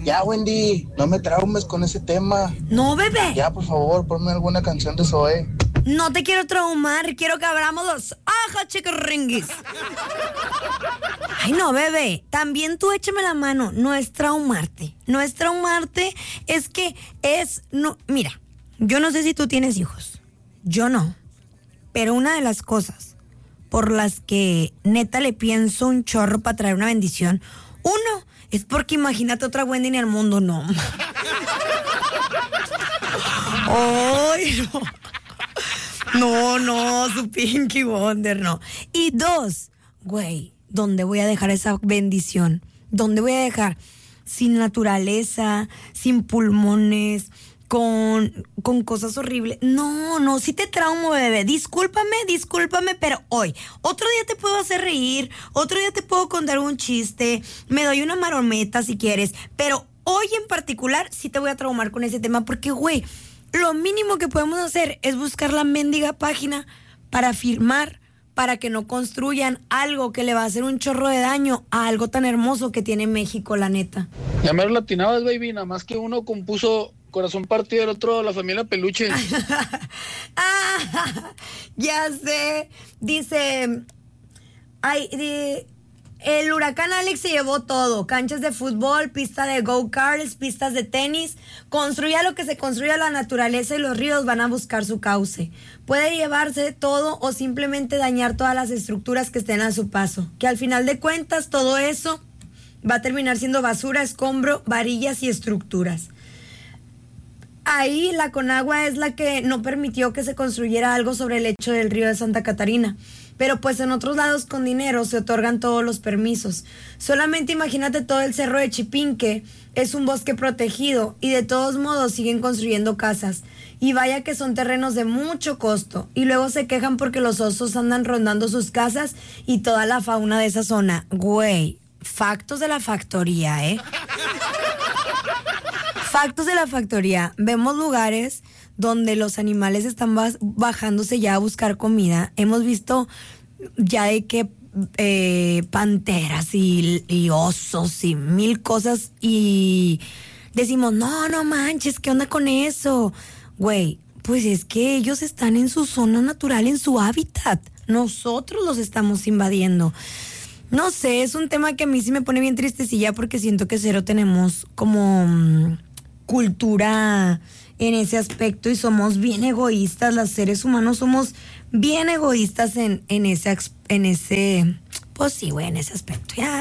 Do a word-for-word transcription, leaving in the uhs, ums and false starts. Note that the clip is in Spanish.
Ya, Wendy, no me traumes con ese tema. No, bebé. Ya, por favor, ponme alguna canción de Zoé. No te quiero traumar, quiero que abramos los ajá chiquiringuis. Ay, no, bebé, también tú échame la mano, no es traumarte, no es traumarte, es que es, no, mira, yo no sé si tú tienes hijos, yo no, pero una de las cosas por las que neta le pienso un chorro para traer una bendición, uno, es porque imagínate otra Wendy en el mundo, no. Ay, no. No, no, su Pinky Wonder, no. Y dos, güey, ¿dónde voy a dejar esa bendición? ¿Dónde voy a dejar? Sin naturaleza, sin pulmones, con, con cosas horribles. No, no, sí te traumo, bebé. Discúlpame, discúlpame, pero hoy, otro día te puedo hacer reír, otro día te puedo contar un chiste, me doy una marometa si quieres, pero hoy en particular sí te voy a traumar con ese tema porque, güey, lo mínimo que podemos hacer es buscar la mendiga página para firmar, para que no construyan algo que le va a hacer un chorro de daño a algo tan hermoso que tiene México, la neta. Ya me lo latinabas, baby, nada más que uno compuso Corazón Partido, el otro La Familia Peluche. Ah, ya sé, dice, ay, de... El huracán Alex se llevó todo, canchas de fútbol, pista de go-karts, pistas de tenis. Construya lo que se construya, la naturaleza y los ríos van a buscar su cauce. Puede llevarse todo o simplemente dañar todas las estructuras que estén a su paso. Que al final de cuentas todo eso va a terminar siendo basura, escombro, varillas y estructuras. Ahí la Conagua es la que no permitió que se construyera algo sobre el lecho del río de Santa Catarina. Pero pues en otros lados con dinero se otorgan todos los permisos. Solamente imagínate todo el cerro de Chipinque, es un bosque protegido y de todos modos siguen construyendo casas. Y vaya que son terrenos de mucho costo. Y luego se quejan porque los osos andan rondando sus casas y toda la fauna de esa zona. Güey, factos de la factoría, ¿eh? Factos de la factoría. Vemos lugares donde los animales están bajándose ya a buscar comida. Hemos visto ya de que eh, panteras y, y osos y mil cosas y decimos, no, no manches, ¿qué onda con eso? Güey, pues es que ellos están en su zona natural, en su hábitat. Nosotros los estamos invadiendo. No sé, es un tema que a mí sí me pone bien tristecilla porque siento que cero tenemos como um, cultura en ese aspecto y somos bien egoístas, los seres humanos somos bien egoístas en, en ese, en ese, pues sí, güey, en ese aspecto. Ya